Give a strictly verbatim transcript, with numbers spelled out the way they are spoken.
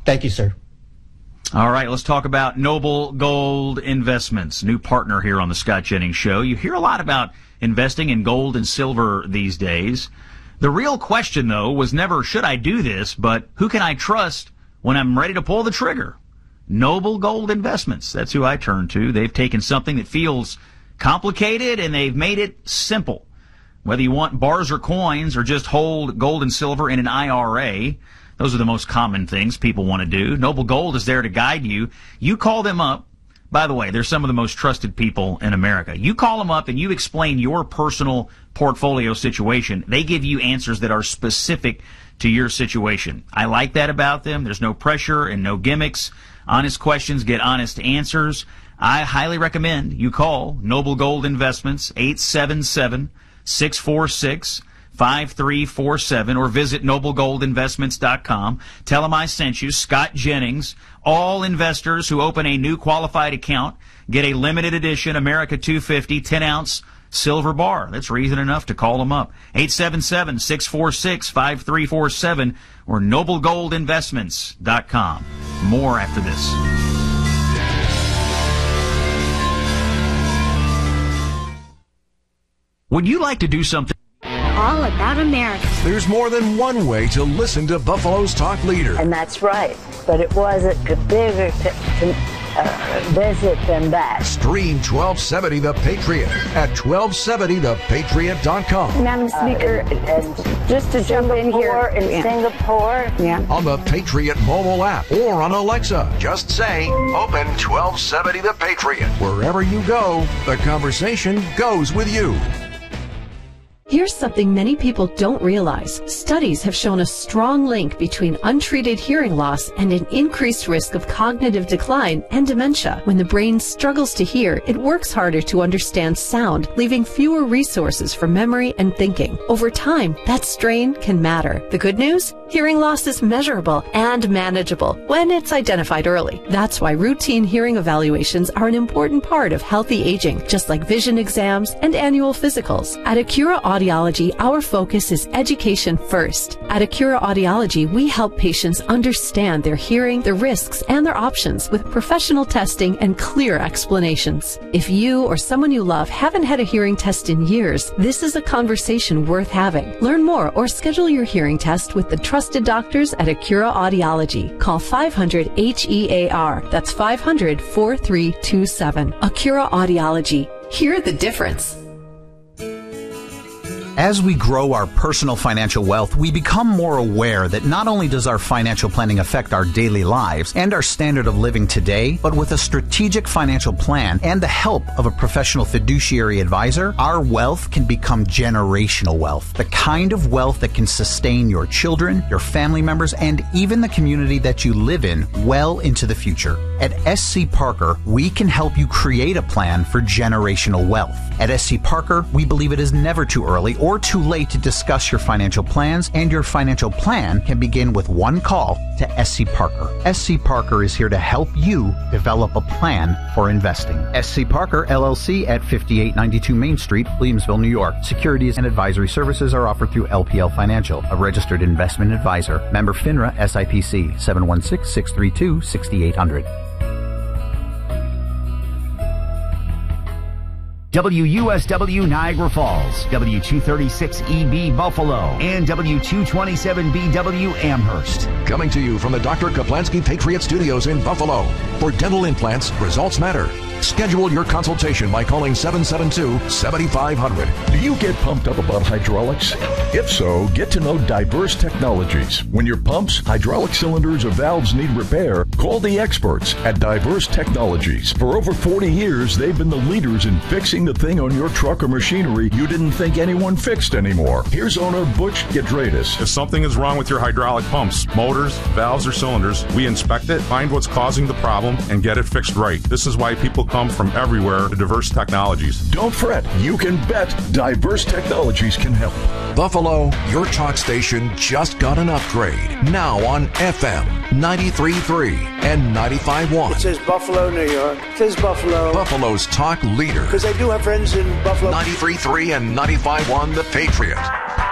Thank you, sir. All right, let's talk about Noble Gold Investments, new partner here on the Scott Jennings Show. You hear a lot about investing in gold and silver these days. The real question, though, was never, should I do this, but who can I trust when I'm ready to pull the trigger? Noble Gold Investments, that's who I turn to. They've taken something that feels complicated and they've made it simple. Whether you want bars or coins or just hold gold and silver in an I R A, those are the most common things people want to do. Noble Gold is there to guide you. You call them up. By the way, they're some of the most trusted people in America. You call them up and you explain your personal portfolio situation. They give you answers that are specific to your situation. I like that about them. There's no pressure and no gimmicks. Honest questions get honest answers. I highly recommend you call Noble Gold Investments, eight seven seven, six four six, five three four seven, or visit noble gold investments dot com. Tell them I sent you, Scott Jennings. All investors who open a new qualified account get a limited edition America two fifty ten ounce silver bar. That's reason enough to call them up. eight seven seven, six four six, five three four seven or noble gold investments dot com. More after this. Would you like to do something all about America? There's more than one way to listen to Buffalo's talk leader. And that's right. But it wasn't bigger to, to uh, visit than that. Stream twelve seventy The Patriot at twelve seventy the patriot dot com. Madam Speaker, uh, and, and just to jump in here. In yeah. Singapore. Yeah. On the Patriot mobile app or on Alexa. Just say, open twelve seventy The Patriot. Wherever you go, the conversation goes with you. Here's something many people don't realize. Studies have shown a strong link between untreated hearing loss and an increased risk of cognitive decline and dementia. When the brain struggles to hear, it works harder to understand sound, leaving fewer resources for memory and thinking. Over time, that strain can matter. The good news? Hearing loss is measurable and manageable when it's identified early. That's why routine hearing evaluations are an important part of healthy aging, just like vision exams and annual physicals. At Acura Audiology, our focus is education first. At Acura Audiology, we help patients understand their hearing, their risks, and their options with professional testing and clear explanations. If you or someone you love haven't had a hearing test in years, this is a conversation worth having. Learn more or schedule your hearing test with the trusted doctors at Acura Audiology. Call five hundred H E A R. That's five hundred, four three two seven. Acura Audiology. Hear the difference. As we grow our personal financial wealth, we become more aware that not only does our financial planning affect our daily lives and our standard of living today, but with a strategic financial plan and the help of a professional fiduciary advisor, our wealth can become generational wealth. The kind of wealth that can sustain your children, your family members, and even the community that you live in well into the future. At S C Parker, we can help you create a plan for generational wealth. At S C Parker, we believe it is never too early or too late to discuss your financial plans, and your financial plan can begin with one call to S C Parker. S C Parker is here to help you develop a plan for investing. S C Parker, L L C at fifty-eight ninety-two Main Street, Williamsville, New York. Securities and advisory services are offered through L P L Financial, a registered investment advisor. Member FINRA S I P C, seven one six, six three two, six eight zero zero. W U S W Niagara Falls, W two thirty-six E B Buffalo, and W two twenty-seven B W Amherst. Coming to you from the Doctor Kaplansky Patriot Studios in Buffalo. For dental implants, results matter. Schedule your consultation by calling seven seven two, seven five zero zero. Do you get pumped up about hydraulics? If so, get to know Diverse Technologies. When your pumps, hydraulic cylinders, or valves need repair, call the experts at Diverse Technologies. For over forty years, they've been the leaders in fixing the thing on your truck or machinery you didn't think anyone fixed anymore. Here's owner Butch Gidradis. If something is wrong with your hydraulic pumps, motors, valves, or cylinders, we inspect it, find what's causing the problem, and get it fixed right. This is why people come from everywhere to Diverse Technologies. Don't fret. You can bet Diverse Technologies can help. Buffalo, your talk station just got an upgrade. Now on F M ninety-three point three and ninety-five point one. It says Buffalo, New York. It says Buffalo. Buffalo's talk leader. Because I do have friends in Buffalo. ninety-three point three and ninety-five point one The Patriot.